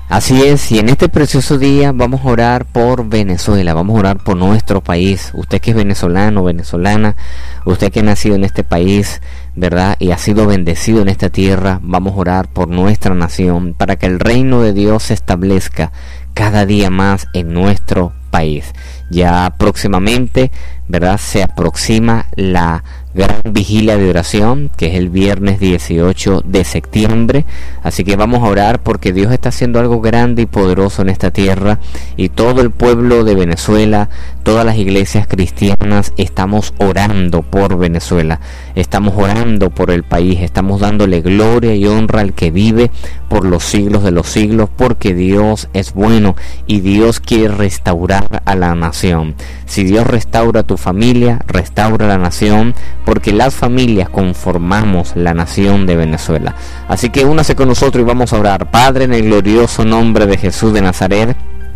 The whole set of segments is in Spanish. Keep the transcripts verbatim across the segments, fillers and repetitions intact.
Así es, y en este precioso día vamos a orar por Venezuela, vamos a orar por nuestro país. Usted que es venezolano, venezolana, usted que ha nacido en este país, ¿verdad? Y ha sido bendecido en esta tierra, vamos a orar por nuestra nación, para que el reino de Dios se establezca cada día más en nuestro país. Ya próximamente, ¿verdad? Se aproxima la gran vigilia de oración, que es el viernes dieciocho de septiembre, así que vamos a orar porque Dios está haciendo algo grande y poderoso en esta tierra, y todo el pueblo de Venezuela, todas las iglesias cristianas, estamos orando por Venezuela, estamos orando por el país, estamos dándole gloria y honra al que vive por los siglos de los siglos, porque Dios es bueno y Dios quiere restaurar a la nación. Si Dios restaura tu familia, restaura la nación, porque las familias conformamos la nación de Venezuela. Así que únase con nosotros y vamos a orar. Padre, en el glorioso nombre de Jesús de Nazaret,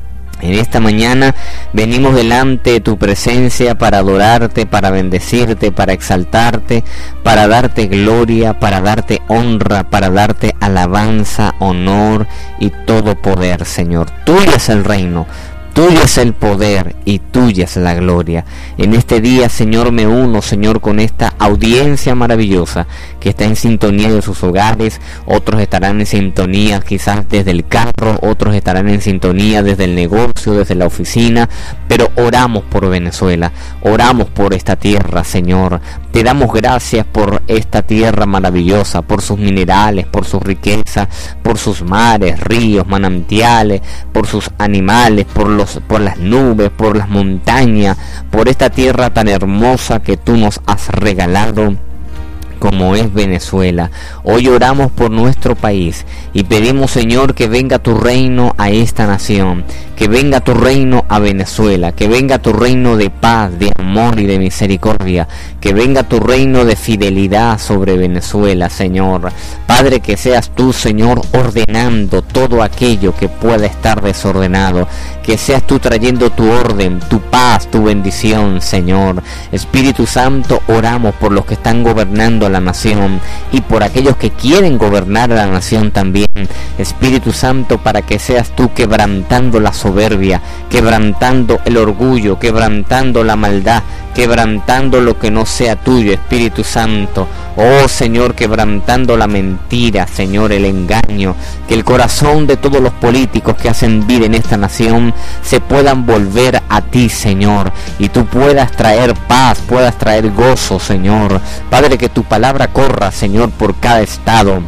en esta mañana venimos delante de tu presencia para adorarte, para bendecirte, para exaltarte, para darte gloria, para darte honra, para darte alabanza, honor y todo poder, Señor. Tuyo es el reino, tuyo es el poder y tuya es la gloria. En este día, Señor, me uno, Señor, con esta audiencia maravillosa que está en sintonía de sus hogares. Otros estarán en sintonía quizás desde el carro, otros estarán en sintonía desde el negocio, desde la oficina, pero oramos por Venezuela, oramos por esta tierra, Señor. Te damos gracias por esta tierra maravillosa, por sus minerales, por su riqueza, por sus mares, ríos, manantiales, por sus animales, por los, por las nubes, por las montañas, por esta tierra tan hermosa que tú nos has regalado, como es Venezuela. Hoy oramos por nuestro país y pedimos, Señor, que venga tu reino a esta nación, que venga tu reino a Venezuela, que venga tu reino de paz, de amor y de misericordia, que venga tu reino de fidelidad sobre Venezuela, Señor. Padre, que seas tú, Señor, ordenando todo aquello que pueda estar desordenado, que seas tú trayendo tu orden, tu paz, tu bendición, Señor. Espíritu Santo, oramos por los que están gobernando la nación y por aquellos que quieren gobernar a la nación también. Espíritu Santo, para que seas tú quebrantando la soberbia, quebrantando el orgullo, quebrantando la maldad, quebrantando lo que no sea tuyo, Espíritu Santo. Oh Señor, quebrantando la mentira, Señor, el engaño, que el corazón de todos los políticos que hacen vida en esta nación se puedan volver a ti, Señor, y tú puedas traer paz, puedas traer gozo, Señor. Padre, que tu palabra corra, Señor, por cada estado,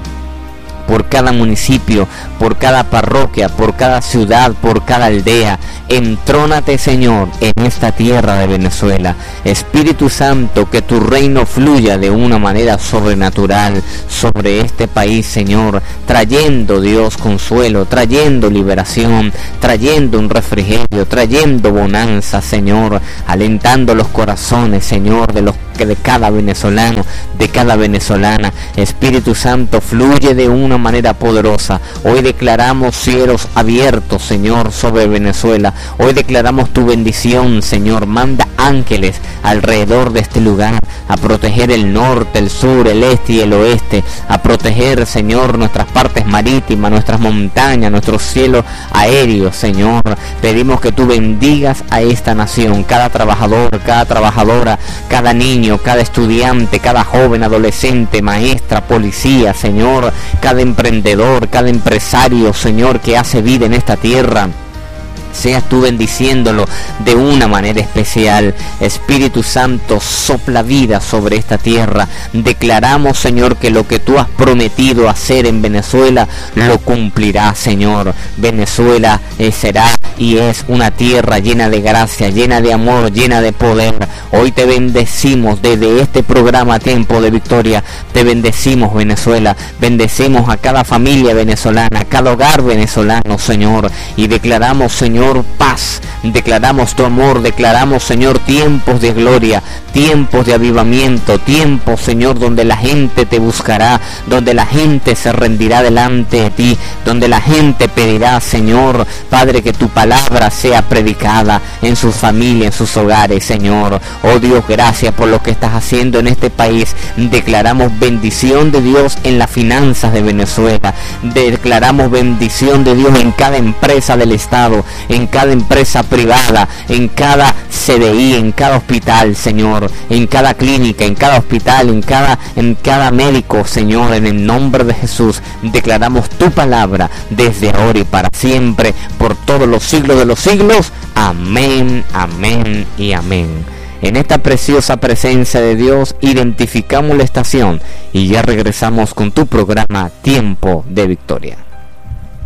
por cada municipio, por cada parroquia, por cada ciudad, por cada aldea. Entrónate, Señor, en esta tierra de Venezuela. Espíritu Santo, que tu reino fluya de una manera sobrenatural sobre este país, Señor, trayendo, Dios, consuelo, trayendo liberación, trayendo un refrigerio, trayendo bonanza, Señor, alentando los corazones, Señor, de los de cada venezolano, de cada venezolana. Espíritu Santo, fluye de una manera poderosa. Hoy declaramos cielos abiertos, Señor, sobre Venezuela. Hoy declaramos tu bendición, Señor. Manda ángeles alrededor de este lugar a proteger el norte, el sur, el este y el oeste, a proteger, Señor, nuestras partes marítimas, nuestras montañas, nuestros cielos aéreos, Señor. Pedimos que tú bendigas a esta nación, cada trabajador, cada trabajadora, cada niño, cada estudiante, cada joven, adolescente, maestra, policía, Señor, cada emprendedor, cada empresario, Señor, que hace vida en esta tierra. Seas tú bendiciéndolo de una manera especial. Espíritu Santo, sopla vida sobre esta tierra. Declaramos, Señor, que lo que tú has prometido hacer en Venezuela lo cumplirá, Señor. Venezuela eh, será y es una tierra llena de gracia, llena de amor, llena de poder. Hoy te bendecimos desde este programa Tiempo de Victoria. Te bendecimos, Venezuela. Bendecimos a cada familia venezolana, a cada hogar venezolano, Señor. Y declaramos, Señor, Señor, paz, declaramos tu amor, declaramos, Señor, tiempos de gloria, tiempos de avivamiento, tiempos, Señor, donde la gente te buscará, donde la gente se rendirá delante de ti, donde la gente pedirá, Señor, Padre, que tu palabra sea predicada en sus familias, en sus hogares, Señor. Oh Dios, gracias por lo que estás haciendo en este país. Declaramos bendición de Dios en las finanzas de Venezuela, declaramos bendición de Dios en cada empresa del Estado, en cada empresa privada, en cada C D I, en cada hospital, Señor, en cada clínica, en cada hospital, en cada, en cada médico, Señor, en el nombre de Jesús. Declaramos tu palabra desde ahora y para siempre, por todos los siglos de los siglos. Amén, amén y amén. En esta preciosa presencia de Dios identificamos la estación y ya regresamos con tu programa Tiempo de Victoria.